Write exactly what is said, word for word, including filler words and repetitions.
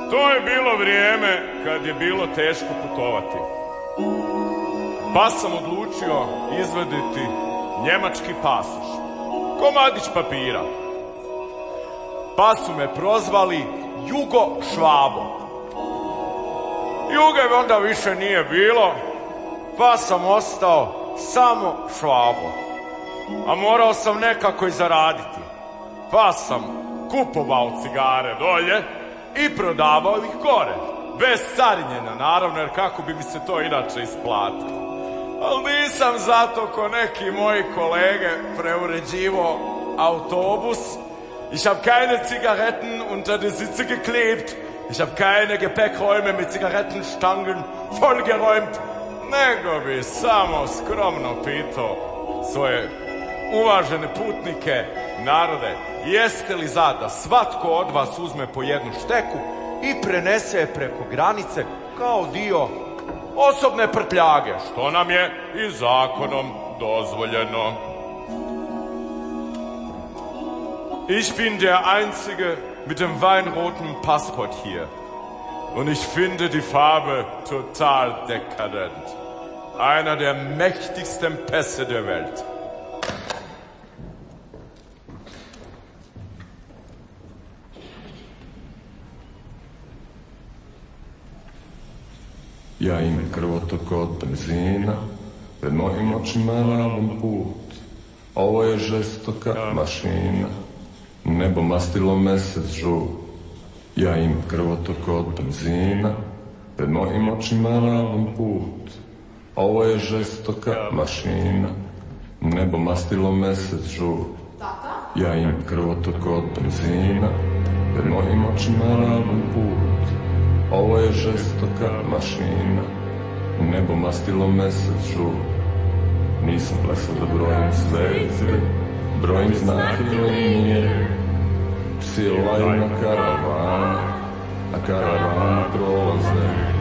To je bilo vrijeme kad je bilo teško putovati. Pa sam odlučio izvaditi njemački pasoš. Komadić papira. Pa su me prozvali Jugo Švabo. Juge onda više nije bilo, pa sam ostao samo Švabo. A morao sam nekako i zaraditi. Pa sam kupovao cigare dolje i prodavao ih gore. Bez carinjenja, naravno, jer kako bi mi se to inače isplatilo. Ali nisam zato ko neki moji kolege preuređivao autobus. Ich hab keine Zigaretten unter die Sitze geklebt. Ich hab keine Gepäckräume mit Zigarettenstangen vollgeräumt. Nego bi samo skromno pitao svoje uvažene putnike, narode, jeste li za da svatko od vas uzme po jednu šteku i prenese je preko granice kao dio osobne prtljage, što nam je i zakonom dozvoljeno. Ich bin der Einzige mit dem weinroten Passport hier. Und ich finde die Farbe total dekadent. Einer der mächtigsten Pässe der Welt. Ja imam krvotok od benzina, pred mojim očima ravan put. Ovo je žestoka mašina, nebo mastilo mesec žut. Ja imam krvotok od benzina, pred mojim očima ravan put. Ovo je žestoka mašina, nebo mastilo mesec žut. Ja imam krvotok od benzina, pred mojim očima ravan put. Ovo je žestoka mašina, nebo mastilo mesec žut. Nisam plesao da brojim zvezde, brojim znake linije. Psi laju na karavana, a karavane prolaze.